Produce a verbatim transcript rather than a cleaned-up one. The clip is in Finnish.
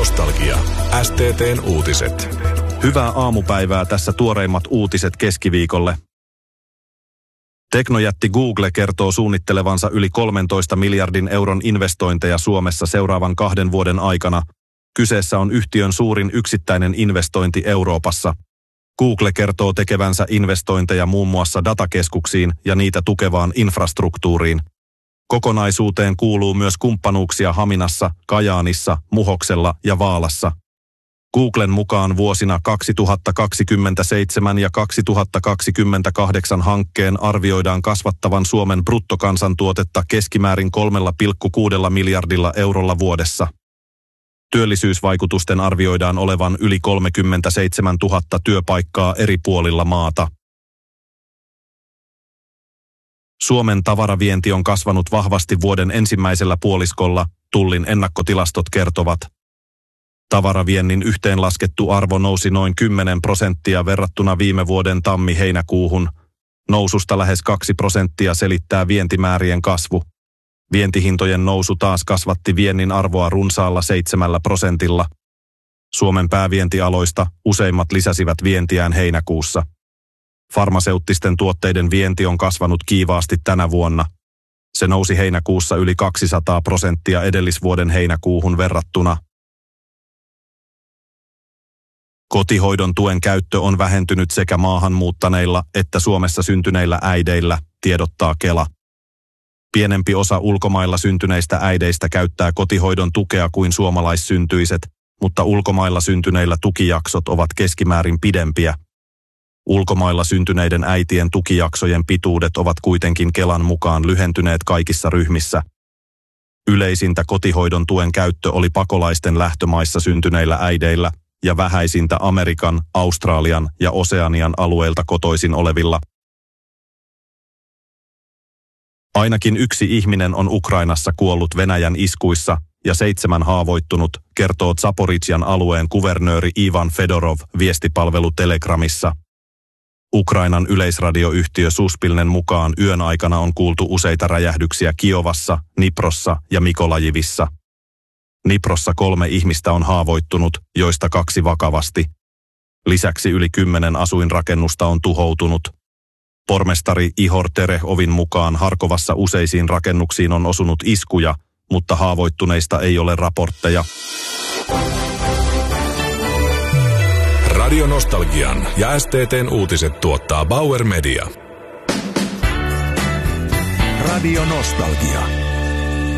Nostalgia. S T T:n uutiset. Hyvää aamupäivää, tässä tuoreimmat uutiset keskiviikolle. Teknojätti Google kertoo suunnittelevansa yli kolmentoista miljardin euron investointeja Suomessa seuraavan kahden vuoden aikana. Kyseessä on yhtiön suurin yksittäinen investointi Euroopassa. Google kertoo tekevänsä investointeja muun muassa datakeskuksiin ja niitä tukevaan infrastruktuuriin. Kokonaisuuteen kuuluu myös kumppanuuksia Haminassa, Kajaanissa, Muhoksella ja Vaalassa. Googlen mukaan vuosina kaksituhattakaksikymmentäseitsemän ja kaksituhattakaksikymmentäkahdeksan hankkeen arvioidaan kasvattavan Suomen bruttokansantuotetta keskimäärin kolme pilkku kuusi miljardilla eurolla vuodessa. Työllisyysvaikutusten arvioidaan olevan yli kolmekymmentäseitsemäntuhatta työpaikkaa eri puolilla maata. Suomen tavaravienti on kasvanut vahvasti vuoden ensimmäisellä puoliskolla, Tullin ennakkotilastot kertovat. Tavaraviennin yhteenlaskettu arvo nousi noin kymmenen prosenttia verrattuna viime vuoden tammi-heinäkuuhun. Noususta lähes kaksi prosenttia selittää vientimäärien kasvu. Vientihintojen nousu taas kasvatti viennin arvoa runsaalla seitsemällä prosentilla. Suomen päävientialoista useimmat lisäsivät vientiään heinäkuussa. Farmaseuttisten tuotteiden vienti on kasvanut kiivaasti tänä vuonna. Se nousi heinäkuussa yli kaksisataa prosenttia edellisvuoden heinäkuuhun verrattuna. Kotihoidon tuen käyttö on vähentynyt sekä maahanmuuttaneilla että Suomessa syntyneillä äideillä, tiedottaa Kela. Pienempi osa ulkomailla syntyneistä äideistä käyttää kotihoidon tukea kuin suomalaissyntyiset, mutta ulkomailla syntyneillä tukijaksot ovat keskimäärin pidempiä. Ulkomailla syntyneiden äitien tukijaksojen pituudet ovat kuitenkin Kelan mukaan lyhentyneet kaikissa ryhmissä. Yleisintä kotihoidon tuen käyttö oli pakolaisten lähtömaissa syntyneillä äideillä ja vähäisintä Amerikan, Australian ja Oseanian alueilta kotoisin olevilla. Ainakin yksi ihminen on Ukrainassa kuollut Venäjän iskuissa ja seitsemän haavoittunut, kertoo Zaporizhian alueen kuvernööri Ivan Fedorov viestipalvelu Telegramissa. Ukrainan yleisradioyhtiö Suspilnen mukaan yön aikana on kuultu useita räjähdyksiä Kiovassa, Dniprossa ja Mikolajivissa. Dniprossa kolme ihmistä on haavoittunut, joista kaksi vakavasti. Lisäksi yli kymmenen asuinrakennusta on tuhoutunut. Pormestari Ihor Terehovin mukaan Harkovassa useisiin rakennuksiin on osunut iskuja, mutta haavoittuneista ei ole raportteja. Radio Nostalgian ja S T T:n uutiset tuottaa Bauer Media. Radio Nostalgia.